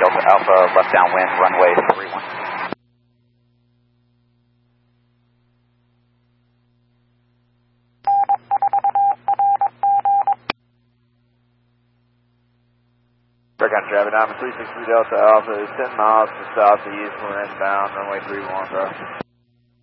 Delta Alpha, left downwind, runway 31. Recon Traffic, I'm 363 Delta Alpha is 10 miles to southeast, we're inbound, runway 31, bro.